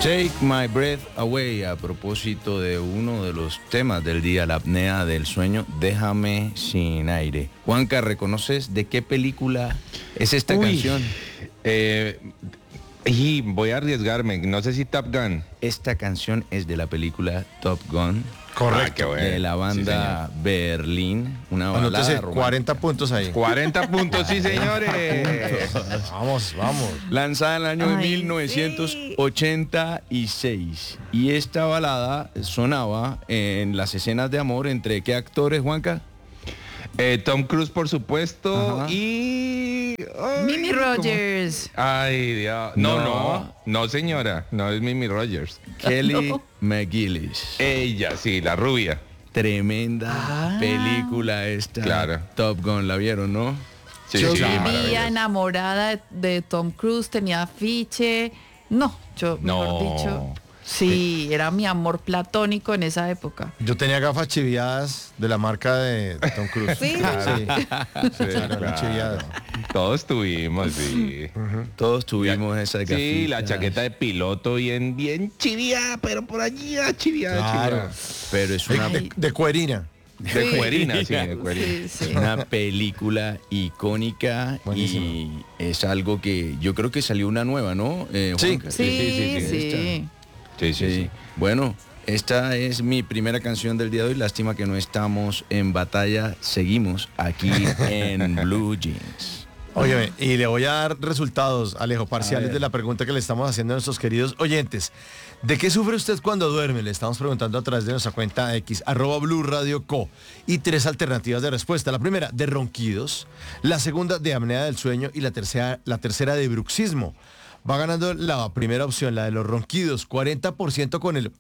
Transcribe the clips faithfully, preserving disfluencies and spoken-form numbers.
Take My Breath Away, a propósito de uno de los temas del día, la apnea del sueño, déjame sin aire. Juanca, ¿reconoces de qué película es esta Uy, canción? Eh, y voy a arriesgarme, no sé si Top Gun. Esta canción es de la película Top Gun. Correcto. Ah, qué bueno. De la banda Sí, Berlín, una balada Anótese romántica. cuarenta puntos ahí. cuarenta puntos, sí señores. Vamos, vamos. Lanzada en el año de Ay, mil novecientos ochenta y seis. Y esta balada sonaba en las escenas de amor entre ¿qué actores, Juanca? Eh, Tom Cruise, por supuesto, Ajá. y... ay, Mimi ¿cómo? Rogers. Ay, Dios. No, No. no, no, señora, no es Mimi Rogers. Kelly No. McGillis. Ella, sí, la rubia. Tremenda Ah. película esta. Claro. Top Gun, ¿la vieron, no? Sí, Yo sí, vivía maravilloso. enamorada de, de Tom Cruise, tenía afiche. No, yo, mejor No. dicho, sí, era mi amor platónico en esa época. Yo tenía gafas chiviadas de la marca de Tom Cruise. Sí. Sí, Sí, claro, claro. chiviadas. Todos tuvimos, sí. Todos tuvimos esa gafitas. Sí, la chaqueta de piloto bien, bien chiviada, pero por allí, ah, chiviada, Claro. chiviada. Pero es De, una, de- de cuerina. De Sí. cuerina, sí, de cuerina. Sí, sí. una película icónica Buenísimo. y es algo que yo creo que salió una nueva, ¿no? Eh, Sí. Juanca? Sí, sí, sí, sí. sí. Sí, sí, Sí. sí. Bueno, esta es mi primera canción del día de hoy. Lástima que no estamos en batalla. Seguimos aquí en Blue Jeans. Oye, y le voy a dar resultados, Alejo, parciales ver. de la pregunta que le estamos haciendo a nuestros queridos oyentes. ¿De qué sufre usted cuando duerme? Le estamos preguntando a través de nuestra cuenta X, arroba Blue Radio Co. Y tres alternativas de respuesta. La primera, de ronquidos. La segunda, de apnea del sueño. Y la tercera, la tercera de bruxismo. Va ganando la primera opción, la de los ronquidos, cuarenta por ciento con el...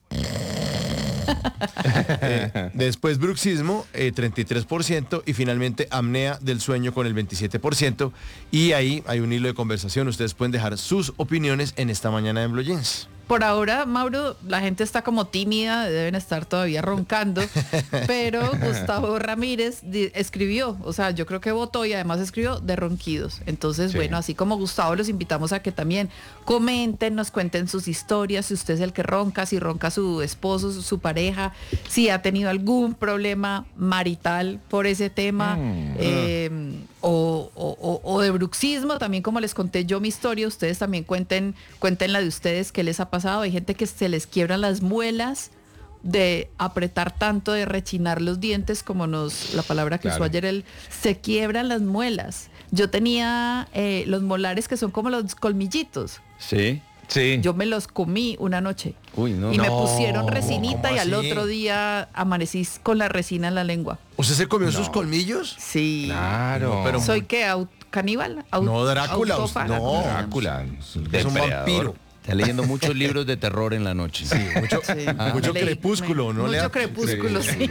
Eh, después bruxismo, eh, treinta y tres por ciento, y finalmente apnea del sueño con el veintisiete por ciento. Y ahí hay un hilo de conversación. Ustedes pueden dejar sus opiniones en esta mañana en Blue Jeans. Por ahora, Mauro, la gente está como tímida, deben estar todavía roncando, pero Gustavo Ramírez di- escribió, o sea, yo creo que votó y además escribió de ronquidos. Entonces, Sí. bueno, así como Gustavo, los invitamos a que también comenten, nos cuenten sus historias, si usted es el que ronca, si ronca su esposo, su, su pareja, si ha tenido algún problema marital por ese tema, Mm. eh, o, o- o- o de bruxismo, también como les conté yo mi historia, ustedes también cuenten, cuenten la de ustedes, qué les ha pasado. Hay gente que se les quiebran las muelas de apretar tanto, de rechinar los dientes, como nos, la palabra que Claro. usó ayer él, se quiebran las muelas. Yo tenía eh, los molares que son como los colmillitos. ¿Sí? Sí. Yo me los comí una noche Uy, no. y me No, pusieron resinita ¿cómo y al así? otro día amanecí con la resina en la lengua. ¿Usted se comió sus No. colmillos? Sí. Claro. No, pero- ¿Soy qué? Aut- ¿Caníbal? Aut- No, Drácula, autófaga, no. ¿cómo se llama? Drácula. Es un depredador. vampiro. Está leyendo muchos libros de terror en la noche. Sí, mucho, Sí, mucho leí- crepúsculo, ¿no? Mucho Lea? crepúsculo, sí.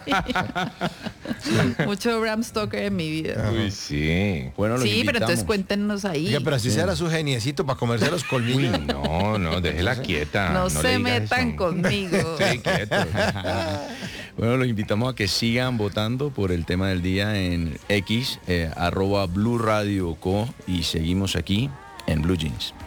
Mucho Bram Stoker en mi vida. Uy, sí. Bueno, los Sí, pero entonces invitamos. cuéntenos ahí. Oiga, pero así será su geniecito para comerse los Uy, colmillos. no, no, déjela quieta. no, le se diga metan eso. conmigo. Sí, quieto. Bueno, los invitamos a que sigan votando por el tema del día en X, eh, arroba Blue Radio Co. Y seguimos aquí en Blue Jeans.